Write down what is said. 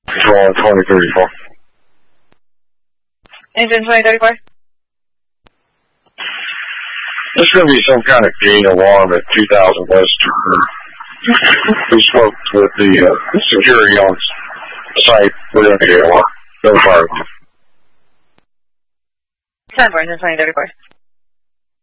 Control on 2034. Engine 2034. There's going to be some kind of gain alarm at 2000 West. We spoke with the security on site. We're going to get alarm. No fire alarm. 10 for engine 2034.